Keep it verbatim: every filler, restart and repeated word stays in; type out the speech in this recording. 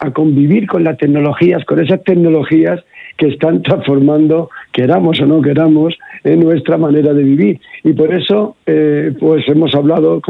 a convivir con las tecnologías, con esas tecnologías que están transformando, queramos o no queramos, en nuestra manera de vivir. Y por eso, eh, pues hemos hablado